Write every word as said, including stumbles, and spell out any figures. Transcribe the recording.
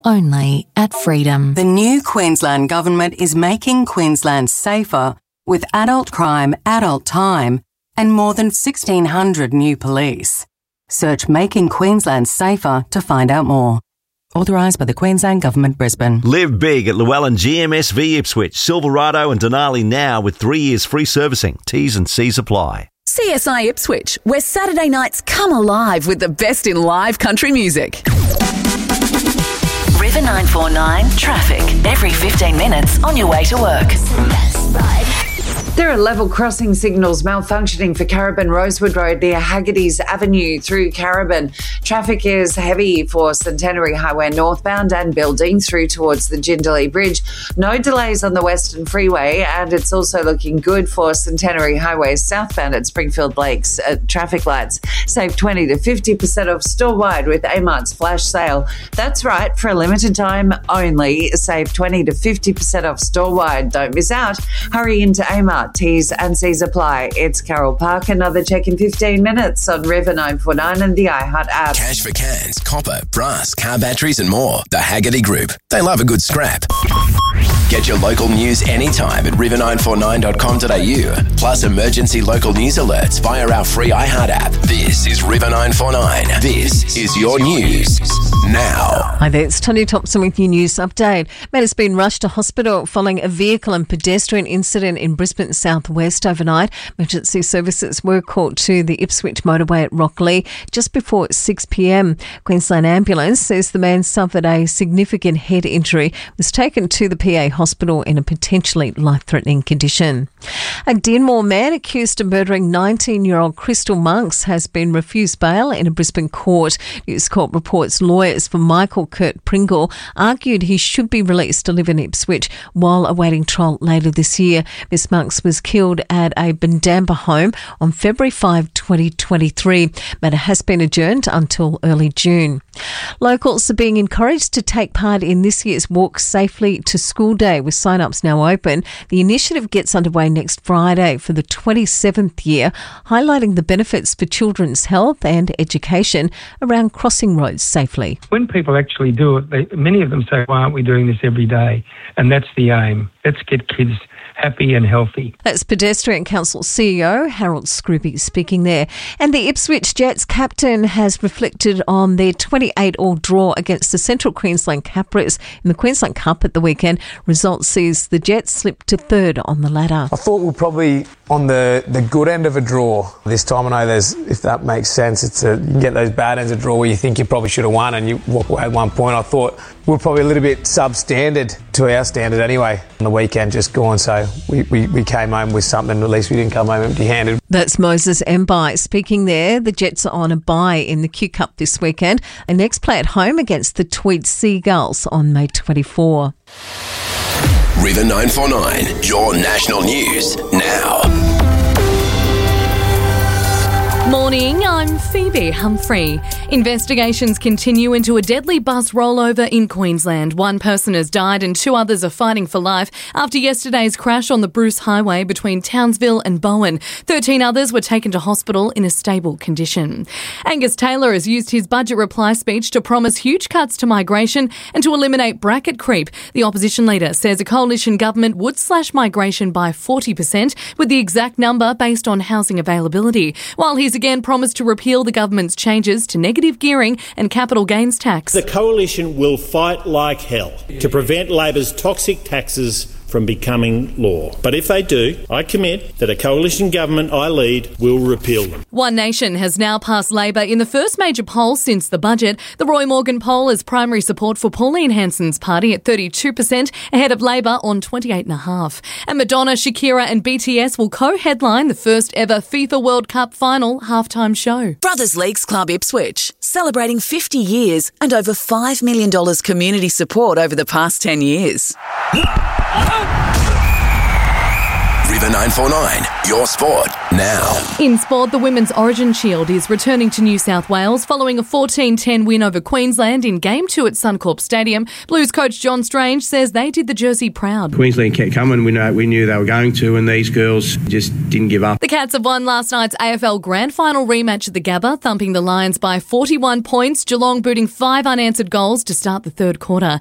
only at Freedom. The new Queensland Government is making Queensland safer with adult crime, adult time, and more than sixteen hundred new police. Search Making Queensland Safer to find out more. Authorised by the Queensland Government, Brisbane. Live big at Llewellyn G M S V Ipswich, Silverado and Denali now with three years free servicing. T's and C's apply. C S I Ipswich, where Saturday nights come alive with the best in live country music. River nine four nine traffic. Every fifteen minutes on your way to work. There are level crossing signals malfunctioning for Carabin Rosewood Road near Haggerty's Avenue through Carabin. Traffic is heavy for Centenary Highway northbound and building through towards the Jindalee Bridge. No delays on the Western Freeway, and it's also looking good for Centenary Highway southbound at Springfield Lakes at traffic lights. Save twenty to fifty percent off store-wide with Amart's flash sale. That's right, for a limited time only. Save twenty to fifty percent off store-wide. Don't miss out. Hurry into Amart. T's and C's apply. It's Carol Park. Another check in fifteen minutes on River nine four nine and the iHeart app. Cash for cans, copper, brass, car batteries and more. The Haggerty Group. They love a good scrap. Get your local news anytime at river nine four nine dot com dot a u. Plus emergency local news alerts via our free iHeart app. This is River nine four nine. This is your news now. Hi there, it's Tony Thompson with your news update. Man has been rushed to hospital following a vehicle and pedestrian incident in Brisbane southwest overnight. Emergency services were called to the Ipswich motorway at Rockley just before six p.m. Queensland Ambulance says the man suffered a significant head injury, was taken to the P A hospital in a potentially life-threatening condition. A Dinmore man accused of murdering nineteen-year-old Crystal Monks has been refused bail in a Brisbane court. News Corp reports lawyers for Michael Kurt Pringle argued he should be released to live in Ipswich while awaiting trial later this year. Miss Monks was killed at a Bundamba home on February fifth, twenty twenty-three. Matter has been adjourned until early June. Locals are being encouraged to take part in this year's Walk Safely to School Day, with sign-ups now open. The initiative gets underway next Friday for the twenty-seventh year, highlighting the benefits for children's health and education around crossing roads safely. When people actually do it, they, many of them say, why aren't we doing this every day? And that's the aim. Let's get kids happy and healthy. That's Pedestrian Council C E O Harold Scrooby speaking there. And the Ipswich Jets captain has reflected on their twenty-eight all draw against the Central Queensland Capras in the Queensland Cup at the weekend. Result sees the Jets slip to third on the ladder. I thought we're probably on the, the good end of a draw this time. I know there's, if that makes sense, it's a, you can get those bad ends of draw where you think you probably should have won and you walk away at one point. I thought we're probably a little bit substandard to our standard anyway on the weekend just gone, so we, we, we came home with something. At least we didn't come home empty-handed. That's Moses Mbai speaking there. The Jets are on a bye in the Q Cup this weekend and next play at home against the Tweed Seagulls on May twenty-fourth. River nine four nine, your national news now. Morning, I'm Phoebe Humphrey. Investigations continue into a deadly bus rollover in Queensland. One person has died and two others are fighting for life after yesterday's crash on the Bruce Highway between Townsville and Bowen. Thirteen others were taken to hospital in a stable condition. Angus Taylor has used his budget reply speech to promise huge cuts to migration and to eliminate bracket creep. The opposition leader says a coalition government would slash migration by forty percent, with the exact number based on housing availability, while he's again promised to repeal the government's changes to negative gearing and capital gains tax. The coalition will fight like hell to prevent Labor's toxic taxes from becoming law. But if they do, I commit that a coalition government I lead will repeal them. One Nation has now passed Labor in the first major poll since the budget. The Roy Morgan poll has primary support for Pauline Hanson's party at thirty-two percent, ahead of Labor on twenty-eight point five percent. And Madonna, Shakira and B T S will co-headline the first ever FIFA World Cup final halftime show. Brothers Leagues Club Ipswich, celebrating fifty years and over five million dollars community support over the past ten years. River nine four nine, your sport now. In sport, the Women's Origin Shield is returning to New South Wales following a fourteen ten win over Queensland in Game two at Suncorp Stadium. Blues coach John Strange says they did the Jersey proud. Queensland kept coming. We know we knew they were going to, and these girls just didn't give up. The Cats have won last night's A F L Grand Final rematch at the Gabba, thumping the Lions by forty-one points. Geelong booting five unanswered goals to start the third quarter.